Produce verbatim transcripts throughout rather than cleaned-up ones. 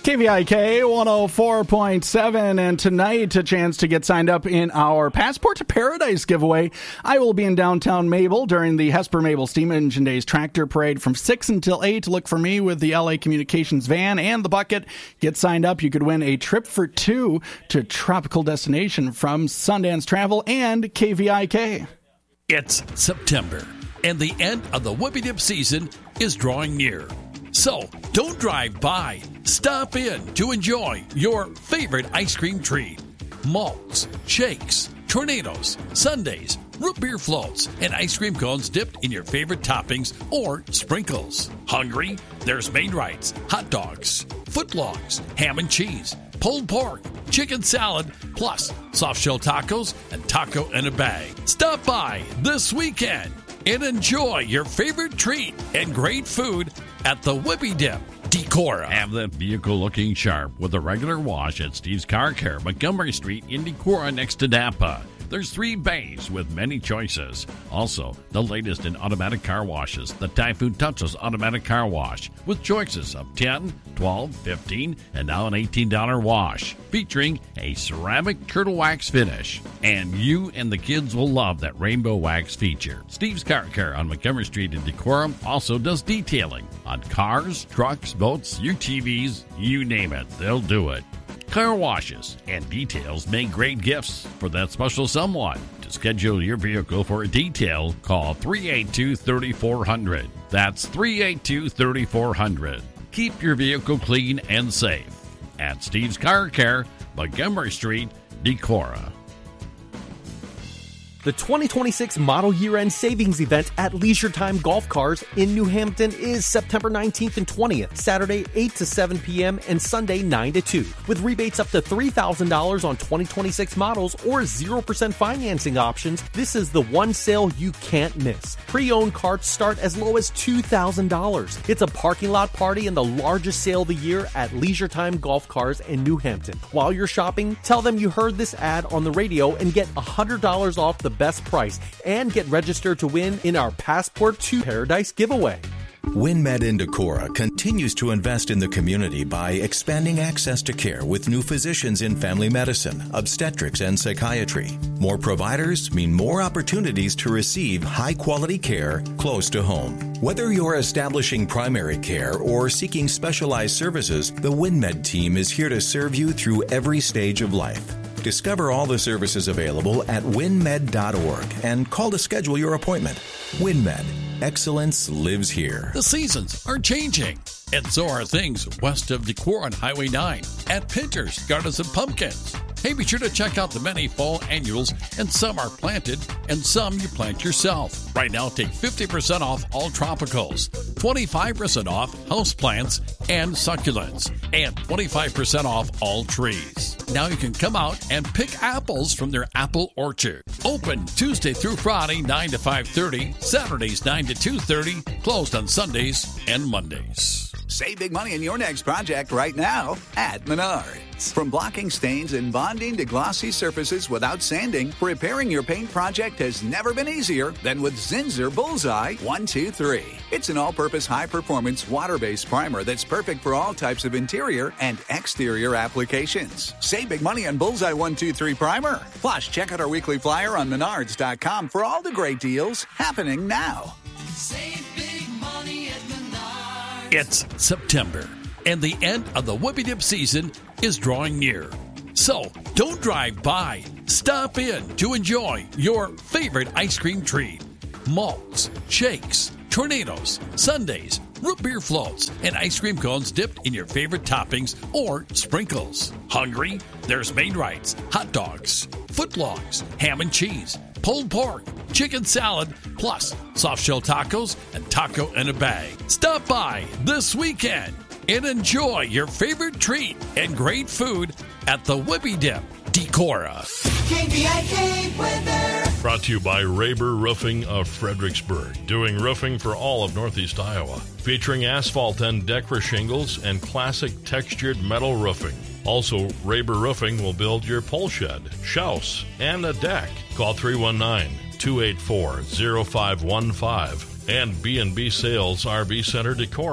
K V I K one oh four point seven, and tonight a chance to get signed up in our Passport to Paradise giveaway. I will be in downtown Mabel during the Hesper Mabel Steam Engine Days Tractor Parade from six until eight. Look for me with the L A Communications van and the bucket. Get signed up. You could win a trip for two to tropical destination from Sundance Travel and K V I K. It's September, and the end of the Whippy Dip season is drawing near. So, don't drive by. Stop in to enjoy your favorite ice cream treat. Malts, shakes, tornadoes, sundaes, root beer floats, and ice cream cones dipped in your favorite toppings or sprinkles. Hungry? There's Maid-Rites, hot dogs, footlongs, ham and cheese, pulled pork, chicken salad, plus soft shell tacos and taco in a bag. Stop by this weekend and enjoy your favorite treat and great food at the Whippy Dip, Decorah. Have that vehicle looking sharp with a regular wash at Steve's Car Care, Montgomery Street in Decorah next to Napa. There's three bays with many choices. Also, the latest in automatic car washes, the Typhoon Touchless Automatic Car Wash, with choices of ten, twelve, fifteen, and now an eighteen dollars wash, featuring a ceramic turtle wax finish. And you and the kids will love that rainbow wax feature. Steve's Car Care on Montgomery Street in Decorah also does detailing on cars, trucks, boats, U T Vs, you name it, they'll do it. Car washes and details make great gifts for that special someone. To schedule your vehicle for a detail, call three eight two, three four zero zero. That's three eight two, three four zero zero. Keep your vehicle clean and safe at Steve's Car Care, Montgomery Street, Decorah. The twenty twenty-six Model Year-End Savings Event at Leisure Time Golf Cars in New Hampton is September nineteenth and twentieth, Saturday eight to seven p.m. and Sunday nine to two. With rebates up to three thousand dollars on twenty twenty-six models or zero percent financing options, this is the one sale you can't miss. Pre-owned carts start as low as two thousand dollars. It's a parking lot party and the largest sale of the year at Leisure Time Golf Cars in New Hampton. While you're shopping, tell them you heard this ad on the radio and get one hundred dollars off the best price and get registered to win in our Passport to Paradise giveaway. WinMed in Decorah continues to invest in the community by expanding access to care with new physicians in family medicine, obstetrics, and psychiatry. More providers mean more opportunities to receive high-quality care close to home. Whether you're establishing primary care or seeking specialized services, the WinMed team is here to serve you through every stage of life. Discover all the services available at winmed dot org and call to schedule your appointment. WinMed. Excellence lives here. The seasons are changing, and so are things west of Decorah on Highway nine at Pinter's Gardens and Pumpkins. Hey, be sure to check out the many fall annuals, and some are planted, and some you plant yourself. Right now, take fifty percent off all tropicals, twenty-five percent off houseplants and succulents, and twenty-five percent off all trees. Now you can come out and pick apples from their apple orchard. Open Tuesday through Friday, nine to five thirty, Saturdays, nine to two thirty, closed on Sundays and Mondays. Save big money in your next project right now at Menards. From blocking stains and bonding to glossy surfaces without sanding, preparing your paint project has never been easier than with Zinsser Bullseye one two three. It's an all-purpose, high-performance, water-based primer that's perfect for all types of interior and exterior applications. Save big money on Bullseye one two three Primer. Plus, check out our weekly flyer on menards dot com for all the great deals happening now. Save big money at Menards. It's September, and the end of the Whippy Dip season is drawing near. So, don't drive by. Stop in to enjoy your favorite ice cream treat. Malts, shakes, tornadoes, sundaes, root beer floats, and ice cream cones dipped in your favorite toppings or sprinkles. Hungry? There's Maid-Rites, hot dogs, footlongs, ham and cheese, pulled pork, chicken salad, plus soft shell tacos and taco in a bag. Stop by this weekend and enjoy your favorite treat and great food at the Whippy Dip, Decorah. K V I K weather. Brought to you by Raber Roofing of Fredericksburg, doing roofing for all of Northeast Iowa, featuring asphalt and Decra shingles and classic textured metal roofing. Also, Raber Roofing will build your pole shed, shouse, and a deck. Call three one nine, two eight four, zero five one five and B and B Sales R V Center Decorah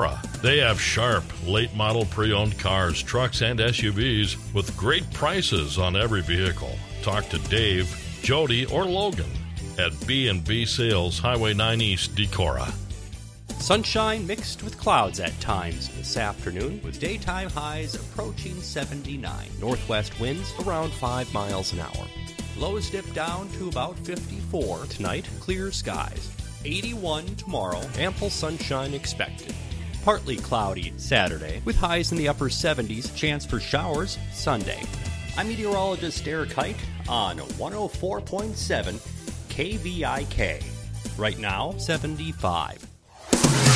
They have sharp, late model pre-owned cars, trucks, and S U Vs with great prices on every vehicle. Talk to Dave, Jody, or Logan at B and B Sales, Highway nine East, Decorah. Sunshine mixed with clouds at times this afternoon, with daytime highs approaching seventy-nine. Northwest winds around five miles an hour. Lows dip down to about fifty-four tonight. Clear skies. eighty-one tomorrow. Ample sunshine expected. Partly cloudy Saturday, with highs in the upper seventies. Chance for showers Sunday. I'm meteorologist Derek Hike on one oh four point seven K V I K. Right now, seventy-five.